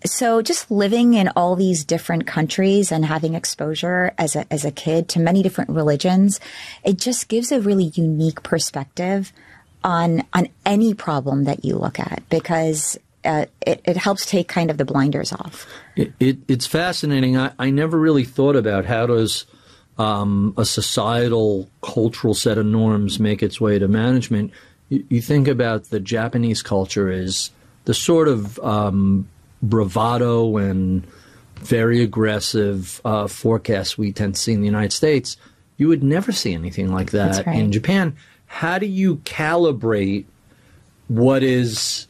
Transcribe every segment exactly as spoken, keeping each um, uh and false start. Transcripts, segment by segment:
so just living in all these different countries and having exposure as a, as a kid to many different religions, it just gives a really unique perspective on, on any problem that you look at, because uh, it, it helps take kind of the blinders off. It, it, it's fascinating. I, I never really thought about how does um, a societal, cultural set of norms make its way to management. You, you think about the Japanese culture is the sort of um, bravado and very aggressive uh, forecasts we tend to see in the United States. You would never see anything like that right. in Japan. How do you calibrate what is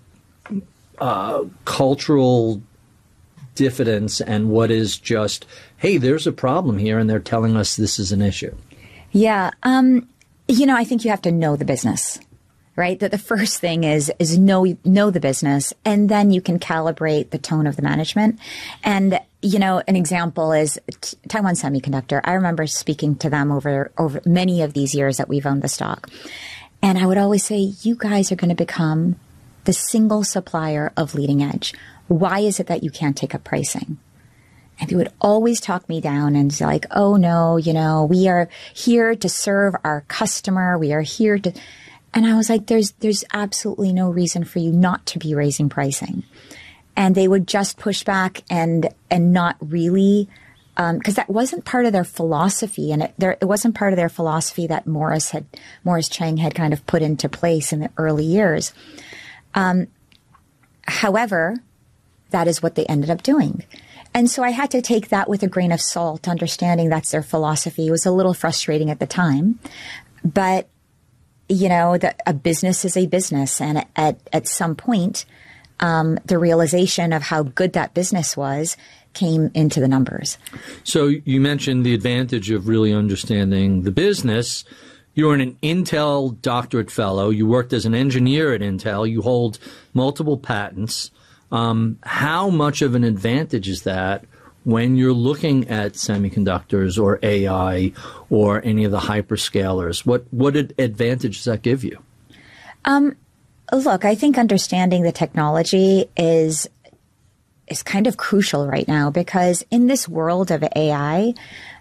uh, cultural diffidence and what is just, hey, there's a problem here and they're telling us this is an issue? Yeah. Um, you know, I think you have to know the business. Right? That the first thing is, is know, know the business, and then you can calibrate the tone of the management. And, you know, an example is T- Taiwan Semiconductor. I remember speaking to them over, over many of these years that we've owned the stock. And I would always say, you guys are going to become the single supplier of leading edge. Why is it that you can't take up pricing? And they would always talk me down and say like, oh no, you know, we are here to serve our customer. We are here to... And I was like, there's, there's absolutely no reason for you not to be raising pricing. And they would just push back and, and not really, um, cause that wasn't part of their philosophy. And it, there, it wasn't part of their philosophy that Morris had, Morris Chang had kind of put into place in the early years. Um, however, that is what they ended up doing. And so I had to take that with a grain of salt, understanding that's their philosophy. It was a little frustrating at the time, but you know, the, a business is a business. And at, at some point, um, the realization of how good that business was came into the numbers. So you mentioned the advantage of really understanding the business. You're an Intel doctorate fellow. You worked as an engineer at Intel. You hold multiple patents. Um, how much of an advantage is that when you're looking at semiconductors or A I or any of the hyperscalers? What what advantage does that give you? Um, look, I think understanding the technology is is kind of crucial right now, because in this world of A I,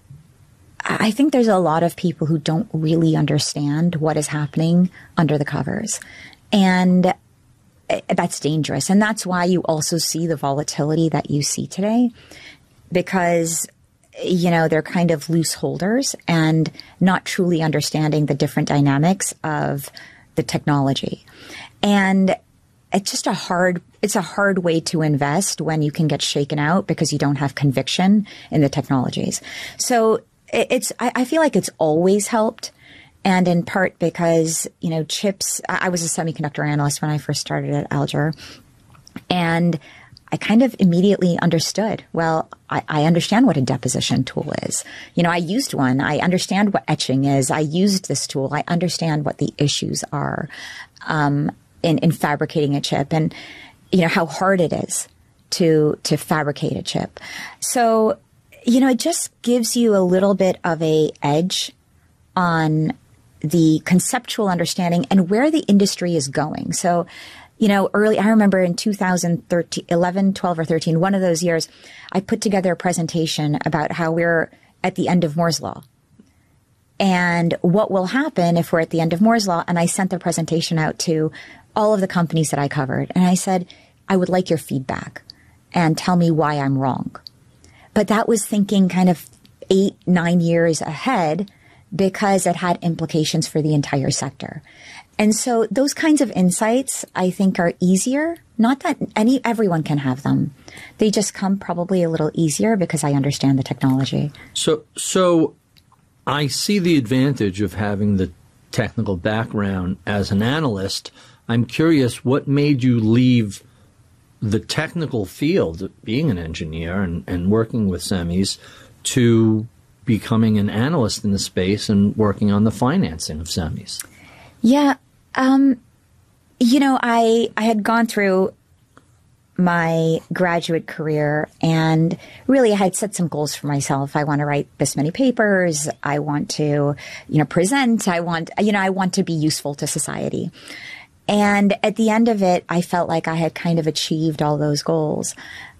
I think there's a lot of people who don't really understand what is happening under the covers. And that's dangerous. And that's why you also see the volatility that you see today. Because, you know, they're kind of loose holders and not truly understanding the different dynamics of the technology. And it's just a hard, it's a hard way to invest when you can get shaken out because you don't have conviction in the technologies. So it's, I, I feel like it's always helped. And in part because, you know, chips, I, I was a semiconductor analyst when I first started at Alger. And I kind of immediately understood, well, I, I understand what a deposition tool is. You know, I used one. I understand what etching is. I used this tool. I understand what the issues are um, in, in fabricating a chip and, you know, how hard it is to, to fabricate a chip. So, you know, it just gives you a little bit of a edge on the conceptual understanding and where the industry is going. So, you know, early, I remember in two thousand thirteen, eleven, twelve or thirteen, one of those years, I put together a presentation about how we're at the end of Moore's Law and what will happen if we're at the end of Moore's Law. And I sent the presentation out to all of the companies that I covered. And I said, I would like your feedback and tell me why I'm wrong. But that was thinking kind of eight, nine years ahead because it had implications for the entire sector. And so those kinds of insights, I think, are easier. Not that any everyone can have them. They just come probably a little easier because I understand the technology. So, so I see the advantage of having the technical background as an analyst. I'm curious, what made you leave the technical field, being an engineer and, and working with semis, to becoming an analyst in the space and working on the financing of semis? Yeah. Um, you know, I, I had gone through my graduate career and really I had set some goals for myself. I want to write this many papers. I want to, you know, present. I want, you know, I want to be useful to society. And at the end of it, I felt like I had kind of achieved all those goals.